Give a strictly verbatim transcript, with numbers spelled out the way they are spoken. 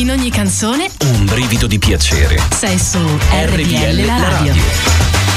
In ogni canzone un brivido di piacere. sei su R P L la radio.